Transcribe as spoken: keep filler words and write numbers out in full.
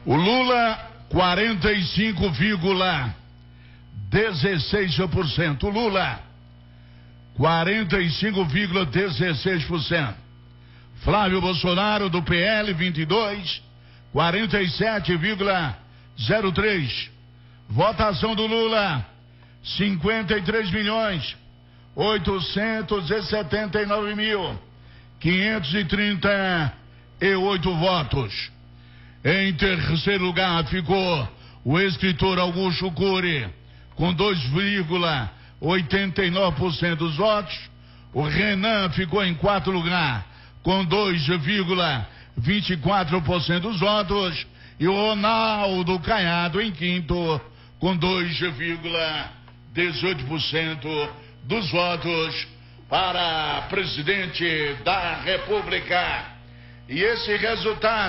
O Lula, quarenta e cinco vírgula dezesseis por cento. O Lula, quarenta e cinco vírgula dezesseis por cento. Flávio Bolsonaro, do P L, vinte e dois, quarenta e sete vírgula zero três. Votação do Lula, cinquenta e três milhões, oitocentos e setenta e nove mil, quinhentos e trinta e oito votos. Em terceiro lugar ficou o escritor Augusto Cury, com dois vírgula oitenta e nove por cento dos votos. O Renan ficou em quarto lugar, com dois vírgula vinte e quatro por cento dos votos. E o Ronaldo Caiado em quinto, com dois vírgula dezoito por cento dos votos para presidente da República. E esse resultado